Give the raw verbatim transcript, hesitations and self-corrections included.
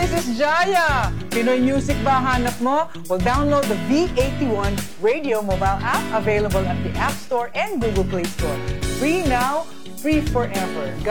this is Jaya! Pinoy music ba hanap mo? Well, download the V eighty-one Radio mobile app available at the App Store and Google Play Store. Free now, free forever.